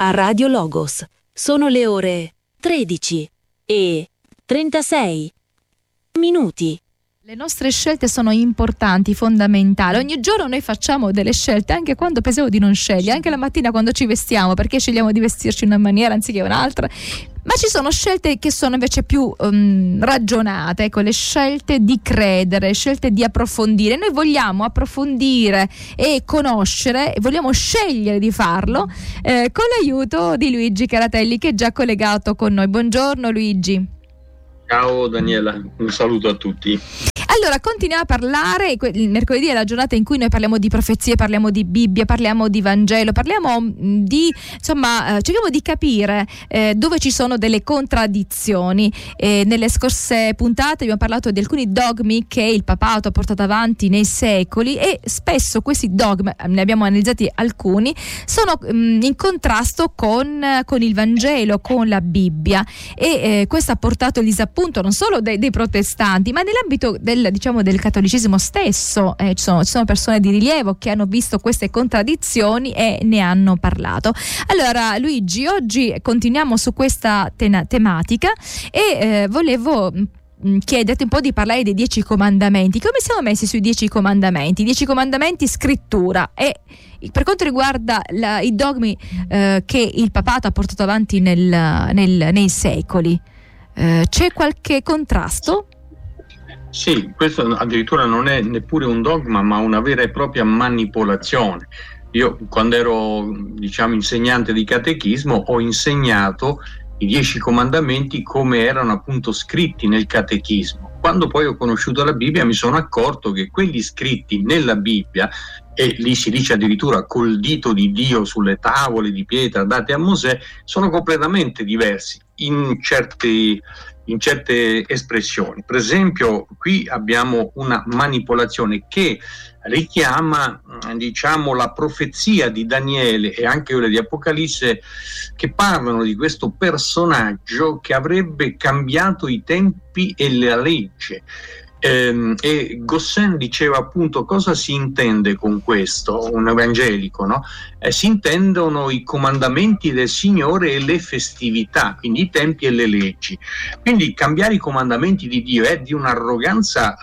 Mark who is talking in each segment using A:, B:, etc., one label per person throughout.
A: a Radio Logos. Sono le ore 13:36.
B: Le nostre scelte sono importanti, fondamentali. Ogni giorno noi facciamo delle scelte, anche quando pensiamo di non scegliere, anche la mattina quando ci vestiamo, perché scegliamo di vestirci in una maniera anziché un'altra. Ma ci sono scelte che sono invece più ragionate, ecco, le scelte di credere, scelte di approfondire. Noi vogliamo approfondire e conoscere, e vogliamo scegliere di farlo con l'aiuto di Luigi Caratelli, che è già collegato con noi. Buongiorno Luigi.
C: Ciao Daniela, un saluto a tutti.
B: Allora, continuiamo a parlare. Il mercoledì è la giornata in cui noi parliamo di profezie, parliamo di Bibbia, parliamo di Vangelo, parliamo di, cerchiamo di capire dove ci sono delle contraddizioni. Nelle scorse puntate abbiamo parlato di alcuni dogmi che il papato ha portato avanti nei secoli, e spesso questi dogmi, ne abbiamo analizzati alcuni, sono in contrasto con il Vangelo, con la Bibbia, e questo ha portato il disappunto non solo dei protestanti, ma nell'ambito del cattolicesimo stesso. Ci sono persone di rilievo che hanno visto queste contraddizioni e ne hanno parlato. Allora Luigi, oggi continuiamo su questa tematica e volevo chiederti un po' di parlare dei 10 comandamenti. Come siamo messi sui 10 comandamenti? 10 comandamenti scrittura, e per quanto riguarda i dogmi che il papato ha portato avanti nei secoli, c'è qualche contrasto?
C: Sì, questo addirittura non è neppure un dogma, ma una vera e propria manipolazione. Io, quando ero, insegnante di catechismo, ho insegnato i 10 comandamenti come erano appunto scritti nel catechismo. Quando poi ho conosciuto la Bibbia mi sono accorto che quelli scritti nella Bibbia, e lì si dice addirittura col dito di Dio sulle tavole di pietra date a Mosè, sono completamente diversi in certe espressioni. Per esempio, qui abbiamo una manipolazione che richiama, la profezia di Daniele e anche quella di Apocalisse, che parlano di questo personaggio che avrebbe cambiato i tempi e la legge. E Gosselin diceva appunto cosa si intende con questo, un evangelico, no? Si intendono i comandamenti del Signore e le festività, quindi i tempi e le leggi. Quindi cambiare i comandamenti di Dio è di un'arroganza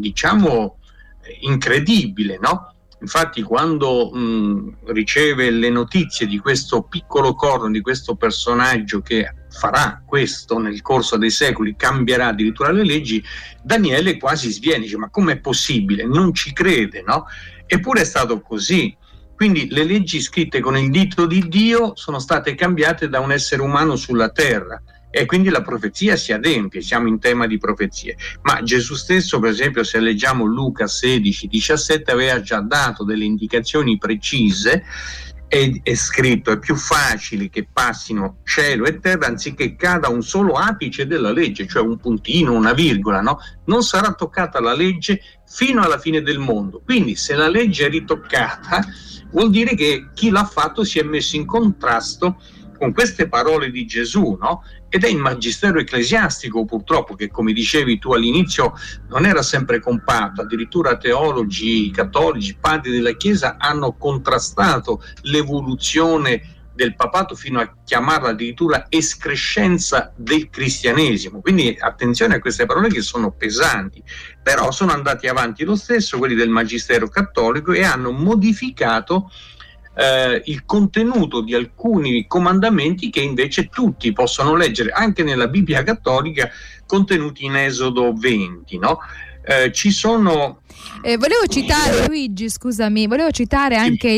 C: incredibile, no? Infatti quando riceve le notizie di questo piccolo corno, di questo personaggio che farà questo nel corso dei secoli, cambierà addirittura le leggi, Daniele quasi sviene, dice: ma com'è possibile? Non ci crede, no? Eppure è stato così. Quindi le leggi scritte con il dito di Dio sono state cambiate da un essere umano sulla terra, e quindi la profezia si adempie. Siamo in tema di profezie, ma Gesù stesso, per esempio, se leggiamo Luca 16:17, aveva già dato delle indicazioni precise. È scritto: è più facile che passino cielo e terra anziché cada un solo apice della legge, cioè un puntino, una virgola, no? Non sarà toccata la legge fino alla fine del mondo. Quindi se la legge è ritoccata, vuol dire che chi l'ha fatto si è messo in contrasto con queste parole di Gesù, no? Ed è il magistero ecclesiastico, purtroppo, che, come dicevi tu all'inizio, non era sempre compatto. Addirittura teologi cattolici, padri della Chiesa, hanno contrastato l'evoluzione del papato fino a chiamarla addirittura escrescenza del cristianesimo. Quindi attenzione a queste parole che sono pesanti, però sono andati avanti lo stesso quelli del magistero cattolico e hanno modificato il contenuto di alcuni comandamenti che invece tutti possono leggere anche nella Bibbia cattolica, contenuti in Esodo 20, no? Ci sono
B: volevo citare, Luigi, scusami, volevo citare anche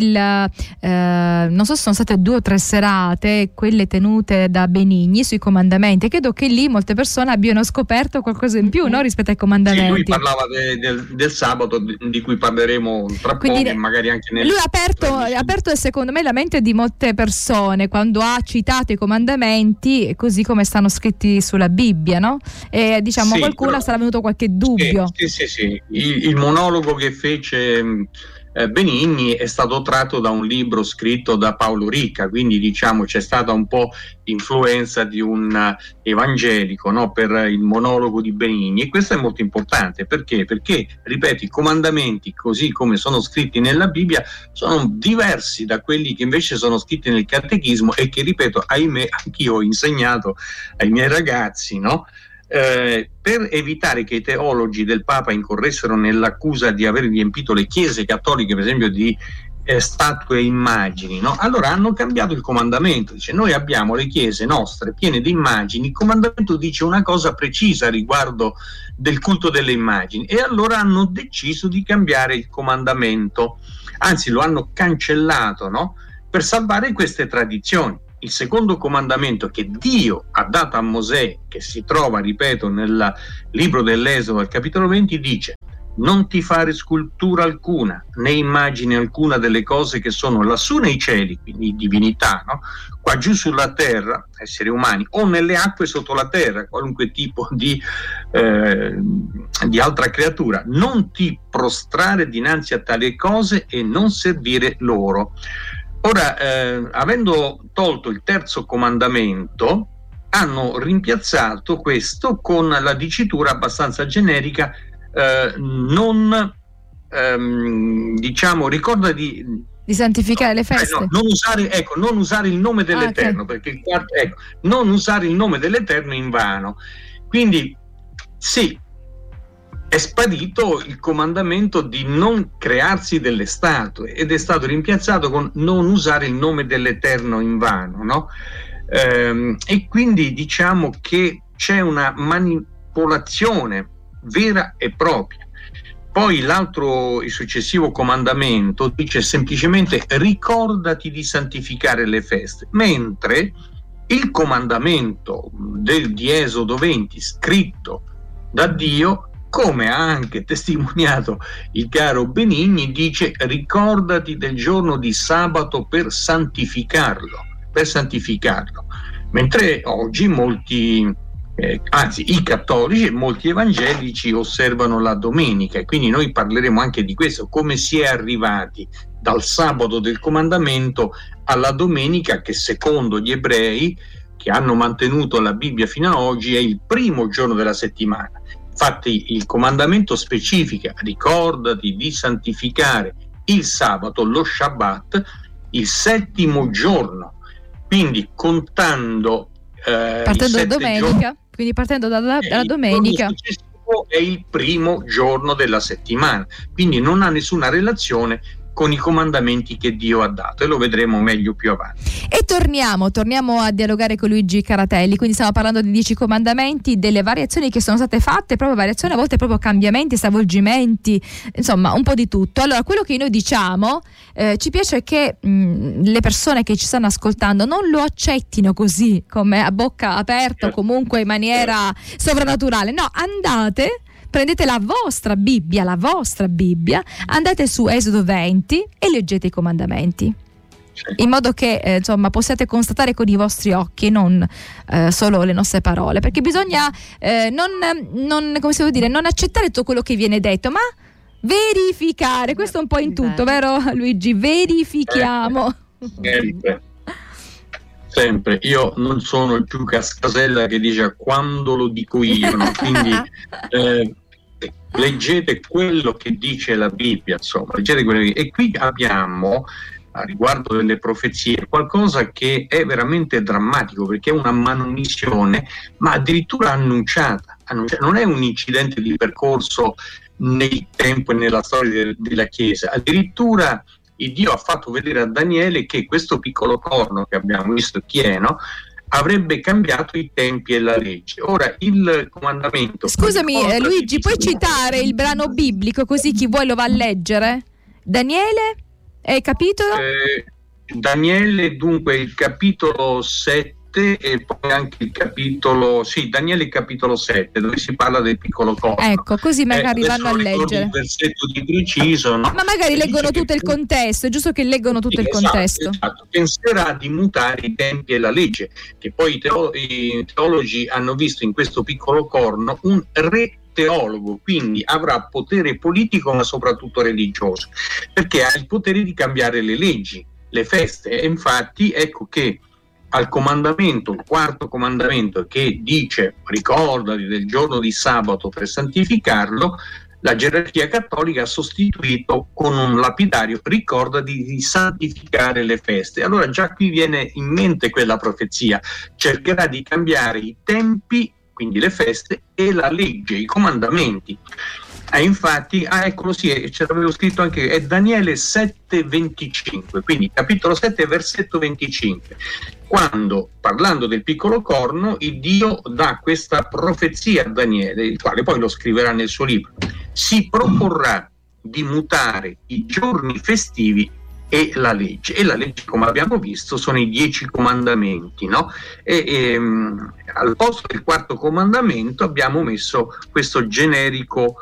B: non so se sono state 2 o 3 serate, quelle tenute da Benigni sui comandamenti. Credo che lì molte persone abbiano scoperto qualcosa in più, no, rispetto ai comandamenti.
C: Sì, lui parlava del sabato, di cui parleremo tra poco, magari anche lui
B: ha aperto secondo me la mente di molte persone quando ha citato i comandamenti così come stanno scritti sulla Bibbia, no? E qualcuno sarà venuto qualche dubbio.
C: Sì. Il monologo che fece Benigni è stato tratto da un libro scritto da Paolo Ricca, quindi diciamo c'è stata un po' l'influenza di un evangelico, no, per il monologo di Benigni, e questo è molto importante. Perché? Perché, ripeto, i comandamenti così come sono scritti nella Bibbia sono diversi da quelli che invece sono scritti nel catechismo e che, ripeto, ahimè, anch'io ho insegnato ai miei ragazzi, no? Per evitare che i teologi del Papa incorressero nell'accusa di aver riempito le chiese cattoliche, per esempio, di statue e immagini, no? Allora hanno cambiato il comandamento. Dice: noi abbiamo le chiese nostre piene di immagini, il comandamento dice una cosa precisa riguardo del culto delle immagini, e allora hanno deciso di cambiare il comandamento, anzi lo hanno cancellato, no? Per salvare queste tradizioni. Il secondo comandamento che Dio ha dato a Mosè, che si trova, ripeto, nel libro dell'Esodo al capitolo 20, dice: non ti fare scultura alcuna, né immagine alcuna delle cose che sono lassù nei cieli, quindi divinità, no? Qua giù sulla terra, esseri umani, o nelle acque sotto la terra, qualunque tipo di altra creatura. Non ti prostrare dinanzi a tali cose e non servire loro. Ora, avendo tolto il terzo comandamento, hanno rimpiazzato questo con la dicitura abbastanza generica: ricorda di
B: santificare le feste.
C: No, non usare il nome dell'Eterno, okay. Perché il quarto, non usare il nome dell'Eterno in vano. Quindi sì, è sparito il comandamento di non crearsi delle statue ed è stato rimpiazzato con non usare il nome dell'Eterno in vano, no? E quindi diciamo che c'è una manipolazione vera e propria. Poi il successivo comandamento dice semplicemente: ricordati di santificare le feste, mentre il comandamento di Esodo 20 scritto da Dio, come ha anche testimoniato il caro Benigni, dice: ricordati del giorno di sabato per santificarlo, mentre oggi i cattolici e molti evangelici osservano la domenica, e quindi noi parleremo anche di questo, come si è arrivati dal sabato del comandamento alla domenica, che secondo gli ebrei, che hanno mantenuto la Bibbia fino ad oggi, è il primo giorno della settimana. Infatti il comandamento specifica: ricordati di santificare il sabato, lo Shabbat, il settimo giorno, quindi contando
B: partendo da domenica, quindi partendo dalla domenica,
C: è il primo giorno della settimana, quindi non ha nessuna relazione con i comandamenti che Dio ha dato, e lo vedremo meglio più avanti.
B: E torniamo a dialogare con Luigi Caratelli. Quindi stiamo parlando di 10 comandamenti, delle variazioni che sono state fatte, proprio variazioni, a volte proprio cambiamenti, stravolgimenti, insomma un po' di tutto. Allora, quello che noi diciamo, ci piace che le persone che ci stanno ascoltando non lo accettino così, come a bocca aperta, o comunque in maniera sovrannaturale. No, prendete la vostra Bibbia, andate su Esodo 20 e leggete i comandamenti, in modo che possiate constatare con i vostri occhi e non solo le nostre parole, perché bisogna non accettare tutto quello che viene detto, ma verificare. Questo è un po' in tutto, vero Luigi? Verifichiamo.
C: Sempre. Io non sono il più cascasella che dice quando lo dico io, no? Quindi leggete quello che dice la Bibbia, insomma, e qui abbiamo, a riguardo delle profezie, qualcosa che è veramente drammatico, perché è una manomissione, ma addirittura annunciata. Non è un incidente di percorso nel tempo e nella storia della Chiesa, addirittura il Dio ha fatto vedere a Daniele che questo piccolo corno che abbiamo visto chi è, no? Avrebbe cambiato i tempi e la legge. Ora il comandamento.
B: Scusami Luigi, puoi citare il brano biblico così chi vuole lo va a leggere? Daniele? Capitolo?
C: Daniele, dunque il capitolo 7 e poi anche il capitolo, Daniele capitolo 7, dove si parla del piccolo corno.
B: Ecco, così magari vanno a leggere.
C: Il versetto di preciso, no?
B: Ma magari leggono tutto il contesto, è giusto che leggono tutto il contesto.
C: Esatto. Penserà di mutare i tempi e la legge, che poi i teologi hanno visto in questo piccolo corno un re teologo, quindi avrà potere politico ma soprattutto religioso, perché ha il potere di cambiare le leggi, le feste. E infatti ecco che al comandamento, il quarto comandamento, che dice ricordati del giorno di sabato per santificarlo, la gerarchia cattolica ha sostituito con un lapidario ricordati di santificare le feste. Allora già qui viene in mente quella profezia, cercherà di cambiare i tempi, quindi le feste, e la legge, i comandamenti. Infatti, eccolo, sì, ce l'avevo scritto anche, è Daniele 7,25, quindi capitolo 7, versetto 25, quando, parlando del piccolo corno, il Dio dà questa profezia a Daniele, il quale poi lo scriverà nel suo libro. Si proporrà di mutare i giorni festivi e la legge. E la legge, come abbiamo visto, sono i 10 comandamenti, no? Al posto del quarto comandamento abbiamo messo questo generico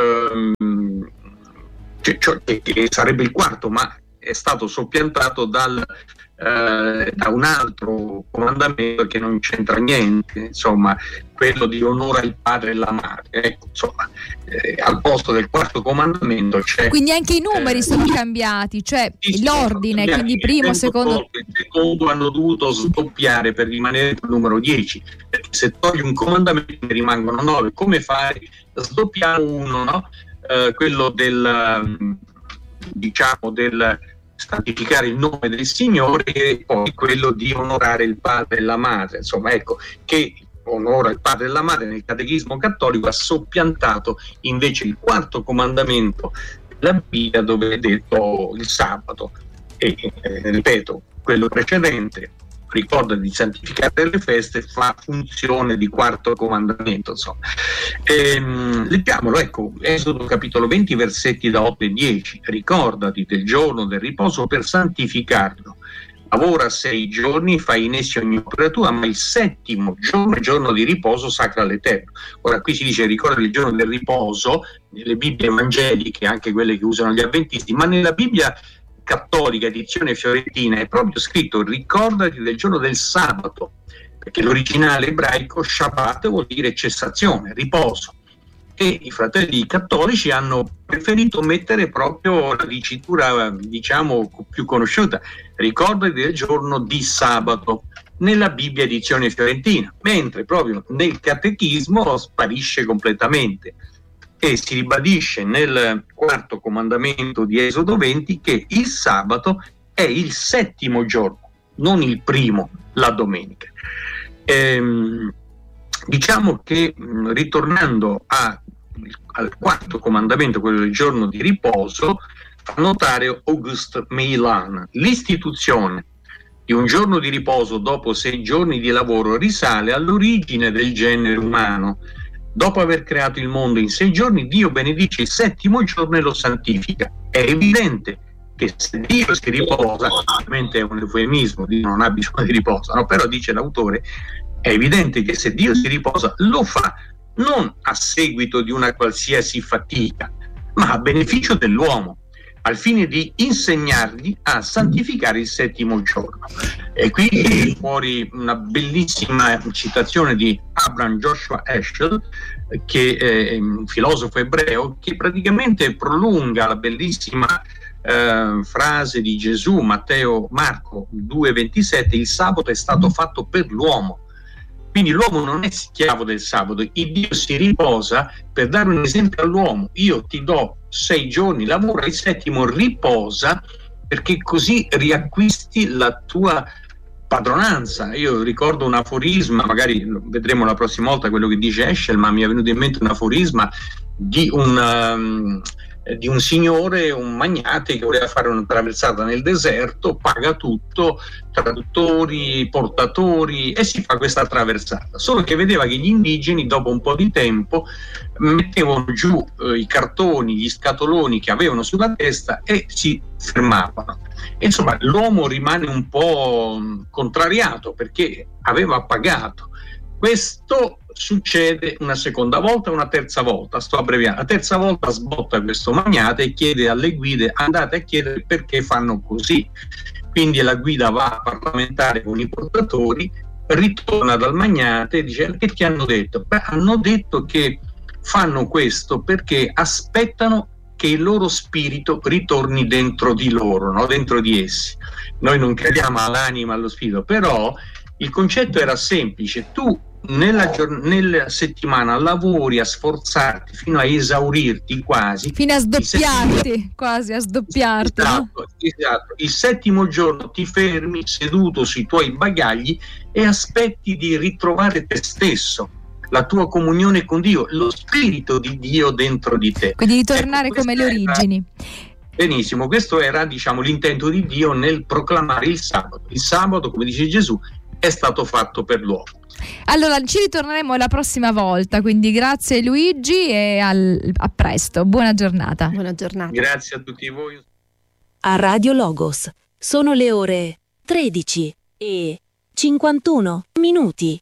C: che sarebbe il quarto, ma è stato soppiantato da un altro comandamento che non c'entra niente, insomma, quello di onora il padre e la madre. Ecco, insomma, al posto del quarto comandamento c'è.
B: Quindi anche i numeri sono cambiati, cioè l'ordine, quindi primo, secondo.
C: Il secondo hanno dovuto sdoppiare per rimanere il numero 10, perché se togli un comandamento ne rimangono 9. Come fare? Sdoppiamo uno, no? Quello del santificare il nome del Signore, e poi quello di onorare il padre e la madre. Insomma, ecco che onora il padre e la madre nel catechismo cattolico ha soppiantato invece il quarto comandamento della Bibbia, dove è detto il sabato. E ripeto, quello precedente, ricorda di santificare le feste, fa funzione di quarto comandamento, insomma. Leggiamolo, ecco, Esodo capitolo 20, versetti da 8 e 10. Ricordati del giorno del riposo per santificarlo. Lavora 6 giorni, fai in essi ogni opera tua, ma il settimo giorno è giorno di riposo sacro all'Eterno. Ora qui si dice ricordati il giorno del riposo nelle Bibbie evangeliche, anche quelle che usano gli avventisti, ma nella Bibbia cattolica edizione fiorentina è proprio scritto ricordati del giorno del sabato, perché l'originale ebraico Shabbat vuol dire cessazione, riposo, e i fratelli cattolici hanno preferito mettere proprio la dicitura, diciamo, più conosciuta, ricordati del giorno di sabato, nella Bibbia edizione fiorentina, mentre proprio nel catechismo sparisce completamente. E si ribadisce nel quarto comandamento di Esodo 20 che il sabato è il settimo giorno, non il primo, la domenica. Diciamo che ritornando al quarto comandamento, quello del giorno di riposo, fa notare August Meilan: l'istituzione di un giorno di riposo dopo 6 giorni di lavoro risale all'origine del genere umano. Dopo aver creato il mondo in 6 giorni, Dio benedice il settimo giorno e lo santifica. È evidente che se Dio si riposa, ovviamente è un eufemismo, Dio non ha bisogno di riposo, no? Però dice l'autore, è evidente che se Dio si riposa lo fa non a seguito di una qualsiasi fatica, ma a beneficio dell'uomo, al fine di insegnargli a santificare il settimo giorno. E qui viene fuori una bellissima citazione di Abraham Joshua Heschel, che è un filosofo ebreo, che praticamente prolunga la bellissima frase di Gesù, Marco 2,27: il sabato è stato fatto per l'uomo. Quindi l'uomo non è schiavo del sabato, il Dio si riposa per dare un esempio all'uomo. Io ti do 6 giorni, lavora, il settimo riposa, perché così riacquisti la tua padronanza. Io ricordo un aforisma, magari vedremo la prossima volta quello che dice Heschel, ma mi è venuto in mente un aforisma di un signore, un magnate che voleva fare una traversata nel deserto, paga tutto, traduttori, portatori, e si fa questa traversata. Solo che vedeva che gli indigeni dopo un po' di tempo mettevano giù i cartoni, gli scatoloni che avevano sulla testa e si fermavano. E insomma l'uomo rimane un po' contrariato perché aveva pagato. Questo succede una seconda volta, una terza volta, sto abbreviando. La terza volta sbotta questo magnate e chiede alle guide: andate a chiedere perché fanno così. Quindi la guida va a parlamentare con i portatori, ritorna dal magnate e dice: che ti hanno detto? Beh, hanno detto che fanno questo perché aspettano che il loro spirito ritorni dentro di loro, no? Dentro di essi. Noi non crediamo all'anima, allo spirito, però il concetto era semplice: tu nella settimana lavori a sforzarti fino a esaurirti quasi,
B: fino a sdoppiarti, quasi a sdoppiarti.
C: Esatto. Il settimo giorno ti fermi seduto sui tuoi bagagli e aspetti di ritrovare te stesso, la tua comunione con Dio, lo spirito di Dio dentro di te.
B: Quindi ritornare come le origini.
C: Benissimo, questo era, diciamo, l'intento di Dio nel proclamare il sabato. Il sabato, come dice Gesù, è stato fatto per l'uomo.
B: Allora ci ritorneremo la prossima volta, quindi grazie Luigi e a presto, buona giornata.
D: Buona giornata.
C: Grazie a tutti voi.
A: A Radio Logos sono le ore 13:51.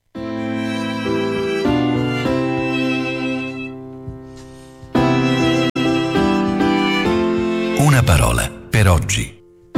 E: Una parola per oggi.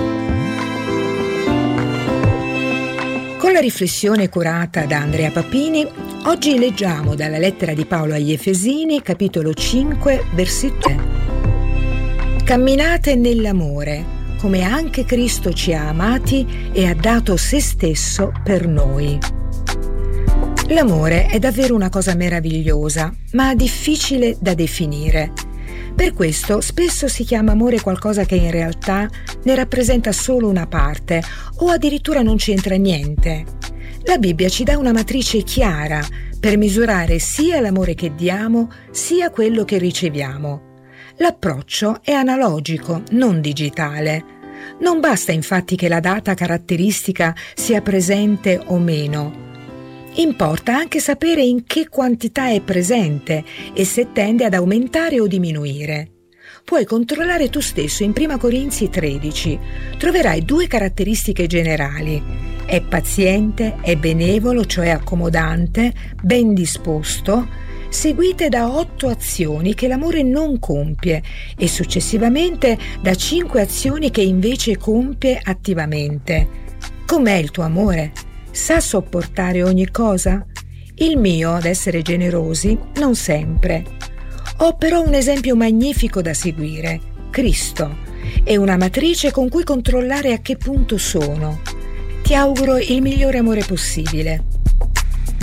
F: Con la riflessione curata da Andrea Papini, oggi leggiamo dalla lettera di Paolo agli Efesini, capitolo 5, versetto 3. Camminate nell'amore, come anche Cristo ci ha amati e ha dato se stesso per noi. L'amore è davvero una cosa meravigliosa, ma difficile da definire. Per questo spesso si chiama amore qualcosa che in realtà ne rappresenta solo una parte o addirittura non c'entra niente. La Bibbia ci dà una matrice chiara per misurare sia l'amore che diamo sia quello che riceviamo. L'approccio è analogico, non digitale. Non basta infatti che la data caratteristica sia presente o meno. Importa anche sapere in che quantità è presente e se tende ad aumentare o diminuire. Puoi controllare tu stesso in 1 Corinzi 13. Troverai 2 caratteristiche generali. È paziente, è benevolo, cioè accomodante, ben disposto, seguite da 8 azioni che l'amore non compie e successivamente da 5 azioni che invece compie attivamente. Com'è il tuo amore? Sa sopportare ogni cosa? Il mio, ad essere generosi, non sempre. Ho però un esempio magnifico da seguire, Cristo, e una matrice con cui controllare a che punto sono. Ti auguro il migliore amore possibile.